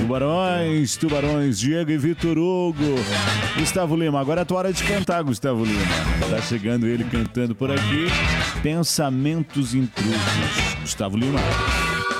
Tubarões, Tubarões, Diego e Vitor Hugo. Gustavo Lima, agora é a tua hora de cantar, Gustavo Lima. Tá chegando ele cantando por aqui. Pensamentos intrusos. Gustavo Lima.